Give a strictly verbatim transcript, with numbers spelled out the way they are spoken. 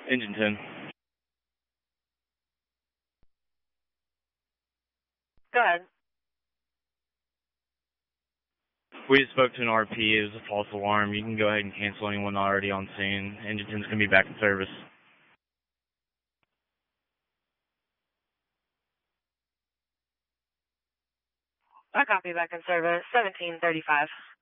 Engine ten. Go ahead. We just spoke to an R P. It was a false alarm. You can go ahead and cancel anyone already on scene. Engine ten's going to be back in service. I copy back in service, seventeen thirty-five.